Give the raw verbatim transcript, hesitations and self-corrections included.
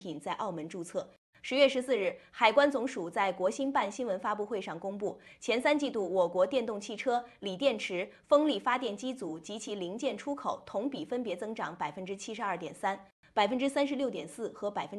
品在澳门注册。十月十四日，海关总署在国新办新闻发布会上公布，前三季度我国电动汽车、锂电池、风力发电机组及其零件出口同比分别增长百分之七十二点三、百分之三十六点四和百分。